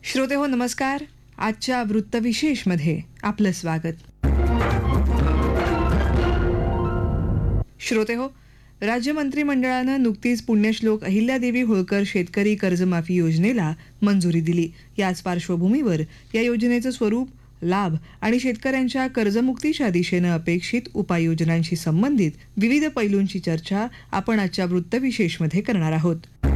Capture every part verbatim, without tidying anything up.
श्रोतेहो नमस्कार. आजच्या वृत्तविशेषमध्ये आपलं स्वागत. श्रोतेहो, राज्य मंत्रिमंडळानं नुकतीच पुण्यश्लोक अहिल्यादेवी होळकर शेतकरी कर्जमाफी योजनेला मंजुरी दिली. याच पार्श्वभूमीवर या योजनेचं स्वरूप, लाभ आणि शेतकऱ्यांच्या कर्जमुक्तीच्या दिशेनं अपेक्षित उपाययोजनांशी संबंधित विविध पैलूंची चर्चा आपण आजच्या वृत्तविशेषमध्ये करणार आहोत.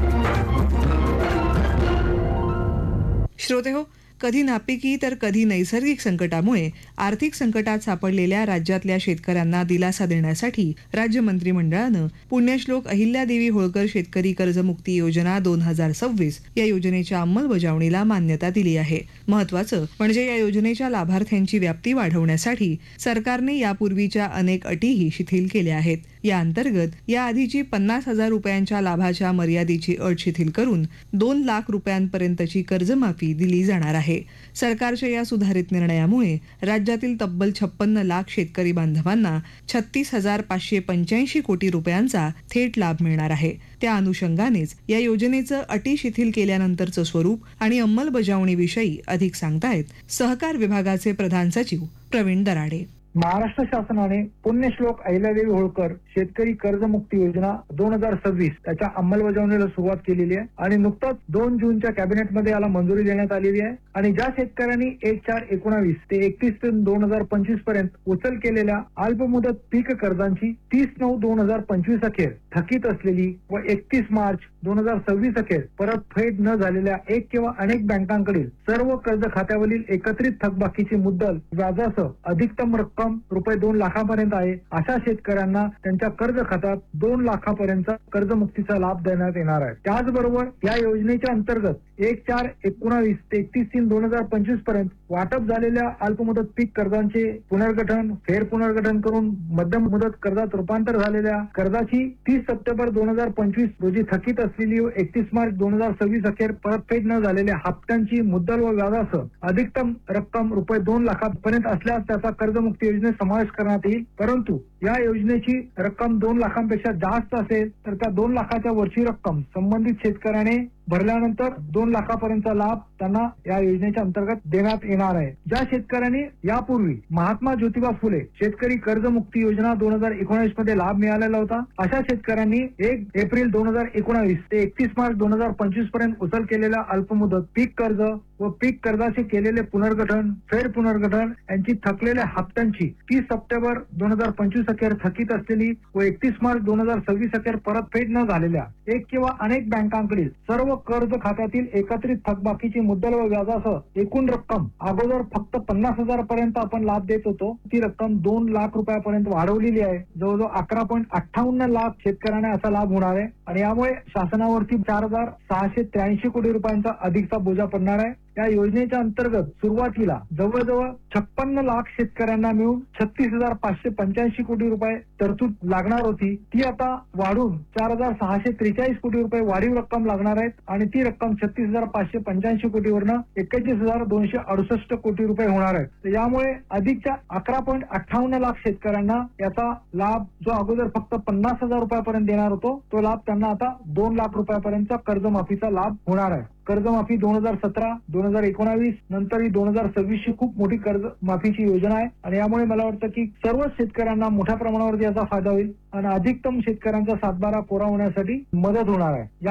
श्रोतेहो, कधी नापिकी तर कधी नैसर्गिक संकटामुळे आर्थिक संकटात सापडलेल्या राज्यातल्या शेतकऱ्यांना दिलासा देण्यासाठी राज्य मंत्रिमंडळानं पुण्यश्लोक अहिल्यादेवी होळकर शेतकरी कर्जमुक्ती योजना दोन हजार सव्वीस या योजनेच्या अंमलबजावणीला मान्यता दिली आहे. महत्वाचं म्हणजे या योजनेच्या लाभार्थ्यांची व्याप्ती वाढवण्यासाठी सरकारने यापूर्वीच्या अनेक अटीही शिथिल केल्या आहेत. या अंतर्गत या आधीची पन्नास हजार रुपयांच्या लाभाच्या मर्यादेची अट शिथिल करून दोन लाख रुपयांपर्यंतची कर्जमाफी दिली जाणार आहे. सरकारच्या या सुधारित निर्णयामुळे राज्यातील तब्बल छप्पन्न लाख शेतकरी बांधवांना छत्तीस हजार पाचशे पंच्याऐंशी कोटी रुपयांचा थेट लाभ मिळणार आहे. त्या अनुषंगानेच या योजनेचं अटी शिथिल केल्यानंतरचं स्वरूप आणि अंमलबजावणीविषयी अधिक सांगतायत सहकार विभागाचे प्रधान सचिव प्रवीण दराडे. महाराष्ट्र शासनाने पुण्यश्लोक अहिल्यादेवी होळकर शेतकरी कर्जमुक्ती योजना दोन हजार सव्वीस त्याच्या अंमलबजावणीला सुरुवात केलेली आहे आणि नुकताच दोन जूनच्या कॅबिनेटमध्ये याला मंजुरी देण्यात आलेली आहे. आणि ज्या शेतकऱ्यांनी एक चार एकोणावीस ते एकतीस जून दोन हजार पंचवीस पर्यंत उचल केलेल्या अल्पमुदत पीक कर्जांची तीस नऊ दोन हजार पंचवीस अखेर थकीत असलेली व एकतीस मार्च दोन हजार सव्वीस अखेर परतफेड न झालेल्या एक किंवा अनेक बँकांकडील सर्व कर्ज खात्यावरील एकत्रित थकबाकीची मुद्दल व्याजासह अधिकतम रक्कम रुपये दोन लाखापर्यंत आहे. अशा शेतकऱ्यांना त्यांच्या कर्ज खात्यात दोन लाखापर्यंतचा कर्जमुक्तीचा लाभ देण्यात येणार आहे. त्याचबरोबर या योजनेच्या अंतर्गत एक चार एकोणावीस ते एकतीस तीन दोन हजार पंचवीस पर्यंत वाटप झालेल्या अल्पमुदत पीक कर्जांचे पुनर्गठन फेर पुनर्गठन करून मध्यम मुदत कर्जात रूपांतर झालेल्या कर्जाची तीस सप्टेंबर दोन हजार पंचवीस रोजी थकीत असलेली व एकतीस मार्च दोन हजार सव्वीस अखेर परतफेड न झालेल्या हप्त्यांची मुद्दल व व्याजासह अधिकतम रक्कम रुपये दोन लाखापर्यंत असल्यास त्याचा कर्जमुक्ती योजनेत समावेश करण्यात येईल. परंतु या योजनेची रक्कम दोन लाखांपेक्षा जास्त असेल तर त्या दोन लाखाच्या वरची रक्कम संबंधित शेतकऱ्याने भरल्यानंतर दोन लाखापर्यंतचा लाभ त्यांना या योजनेच्या अंतर्गत देण्यात येणार आहे. ज्या शेतकऱ्यांनी यापूर्वी महात्मा ज्योतिबा फुले शेतकरी कर्जमुक्ती योजना दोन हजार एकोणीस मध्ये लाभ मिळालेला होता, अशा शेतकऱ्यांनी एक एप्रिल दोन हजार एकोणावीस ते एकतीस मार्च दोन हजार पंचवीस पर्यंत उचल केलेल्या अल्पमुदत पीक कर्ज व पीक कर्जाचे केलेले पुनर्गठन फेर पुनर्गठन यांची थकलेल्या हप्त्यांची तीस सप्टेंबर दोन हजार पंचवीस अखेर थकीत असलेली व एकतीस मार्च दोन हजार सव्वीस अखेर परतफेड न झालेल्या एक किंवा अनेक बँकांकडील सर्व कर्ज खात्यातील एकत्रित थकबाकीची मुद्दल व व्याजासह एकूण रक्कम अगोदर फक्त पन्नास हजार पर्यंत आपण लाभ देत होतो, ती रक्कम दोन लाख रुपयापर्यंत वाढवलेली आहे. जवळजवळ अकरा पॉईंट अठ्ठावन्न लाख शेतकऱ्यांना असा लाभ होणार आहे आणि यामुळे शासनावरती चार हजार सहाशे त्र्याऐंशी कोटी रुपयांचा अधिकचा बोजा पडणार आहे. या योजनेच्या अंतर्गत सुरुवातीला जवळजवळ छप्पन्न लाख शेतकऱ्यांना मिळून छत्तीस हजार पाचशे पंच्याऐंशी कोटी रुपये तरतूद लागणार होती, ती आता वाढून चार हजार सहाशे त्रेचाळीस कोटी रुपये वाढीव रक्कम लागणार आहेत आणि ती रक्कम छत्तीस हजार पाचशे पंच्याऐंशी कोटीवरनं एक्केचाळीस हजार दोनशे अडुसष्ट कोटी रुपये होणार आहे. तर यामुळे अधिकच्या अकरा पॉईंट अठ्ठावन्न लाख शेतकऱ्यांना याचा लाभ, जो अगोदर फक्त पन्नास हजार रुपयापर्यंत देणार होतो, तो लाभ त्यांना आता दोन लाख रुपयापर्यंतचा कर्जमाफीचा लाभ होणार आहे. कर्जमाफी दोन हजार सतरा दोन हजार एकोणावीस नंतर ही दोन हजार सव्वीस ची खूप मोठी कर्जमाफीची योजना आहे आणि यामुळे मला वाटतं की सर्व शेतकऱ्यांना मोठ्या प्रमाणावर याचा फायदा होईल आणि अधिकतम शेतकऱ्यांचा सातबारा कोरा होण्यासाठी मदत होणार आहे.